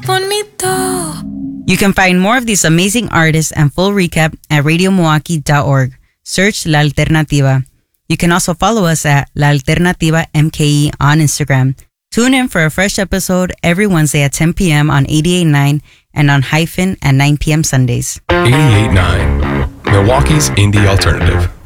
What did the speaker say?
bonito. You can find more of these amazing artists and full recap at radiomilwaukee.org. Search La Alternativa. You can also follow us at La Alternativa MKE on Instagram. Tune in for a fresh episode every Wednesday at 10 p.m. on 88.9 and on Hyphen at 9 p.m. Sundays. 88.9, Milwaukee's indie alternative.